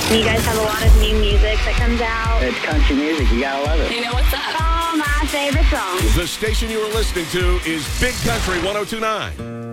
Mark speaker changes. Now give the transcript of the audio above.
Speaker 1: You guys have a lot of new music that comes out.
Speaker 2: It's country music. You gotta love it.
Speaker 3: You know what's up?
Speaker 1: Oh, my favorite song.
Speaker 4: The station you are listening to is Big Country 102.9.